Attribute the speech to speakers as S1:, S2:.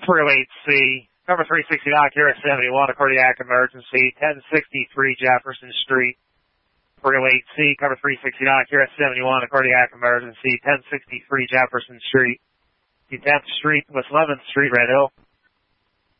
S1: 308C, number 369, Kira 71, a cardiac emergency, 1063 Jefferson Street. 308C, cover 369, Kira 71, a cardiac emergency, 1063 Jefferson Street. 10th Street, West 11th Street, Red Hill.